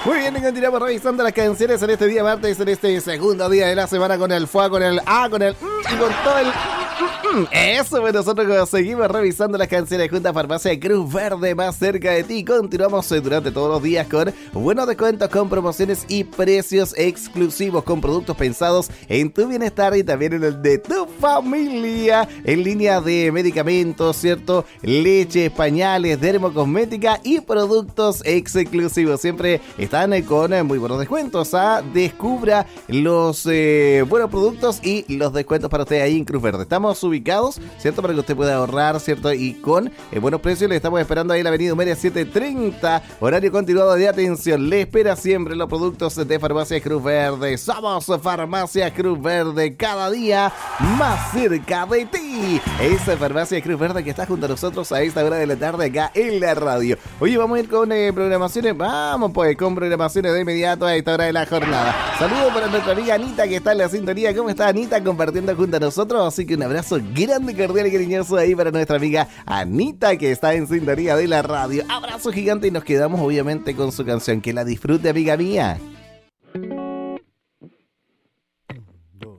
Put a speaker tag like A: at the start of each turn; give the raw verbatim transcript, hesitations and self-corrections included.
A: Muy bien, y continuamos revisando las canciones en este día martes, en este segundo día de la semana con el fuá, con el A, con el mm, y con todo el... Eso, pues nosotros seguimos revisando las canciones junto a Farmacia Cruz Verde, más cerca de ti. Continuamos durante todos los días con buenos descuentos, con promociones y precios exclusivos, con productos pensados en tu bienestar y también en el de tu familia, en línea de medicamentos, ¿cierto? Leche, pañales, dermocosmética y productos exclusivos. Siempre están con muy buenos descuentos. ¿ah? Descubra los eh, buenos productos y los descuentos para usted ahí en Cruz Verde. Estamos ubicados, ¿cierto? Para que usted pueda ahorrar, ¿cierto? Y con eh, buenos precios. Le estamos esperando ahí en la avenida Humeria setecientos treinta. Horario continuado de atención. Le espera siempre los productos de Farmacia Cruz Verde. Somos Farmacia Cruz Verde, cada día más cerca de ti. Esa Farmacia Cruz Verde que está junto a nosotros a esta hora de la tarde acá en la radio. Oye, vamos a ir con eh, programaciones. Vamos pues con programaciones de inmediato a esta hora de la jornada. Saludos para nuestra amiga Anita que está en la sintonía. ¿Cómo está Anita? Compartiendo junto a nosotros. Así que un abrazo grande, cordial y cariñoso ahí para nuestra amiga Anita que está en sintonía de la radio. Abrazo gigante y nos quedamos obviamente con su canción. Que la disfrute, amiga mía.